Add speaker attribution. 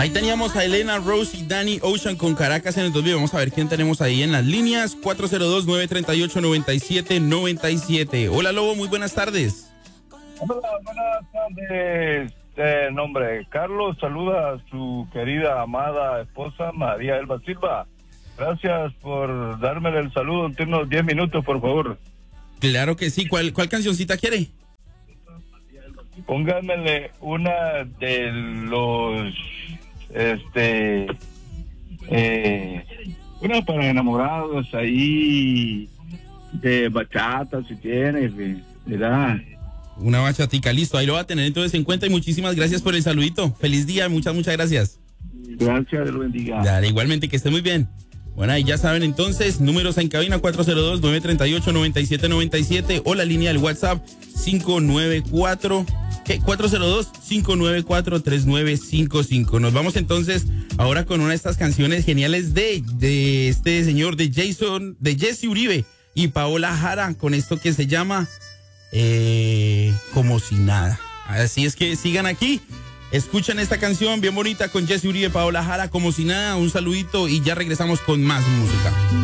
Speaker 1: Ahí teníamos a Elena, Rose y Danny Ocean con Caracas en el 2000. Vamos a ver quién tenemos ahí en las líneas. 402-938-9797. Hola, Lobo, muy buenas tardes.
Speaker 2: Hola, buenas tardes. Nombre Carlos, saluda a su querida, amada esposa María Elba Silva. Gracias por darme el saludo en unos 10 minutos, por favor.
Speaker 1: Claro que sí. ¿Cuál cancioncita quiere?
Speaker 2: Pónganmele una de los... una para enamorados ahí, de bachata, si tienes, ¿verdad?
Speaker 1: Una bachatica, listo. Ahí lo va a tener entonces en cuenta y muchísimas gracias por el saludito. Feliz día, muchas gracias.
Speaker 2: Gracias, Dios lo bendiga.
Speaker 1: Dale, igualmente, que esté muy bien. Bueno, ahí ya saben entonces, números en cabina 402-938-9797 o la línea del WhatsApp 402-594-3955. Nos vamos entonces ahora con una de estas canciones geniales de este señor, de Jesse Uribe y Paola Jara, con esto que se llama Como si nada. Así es que sigan aquí. Escuchan esta canción bien bonita con Jesse Uribe, Paola Jara, Como si nada. Un saludito y ya regresamos con más música.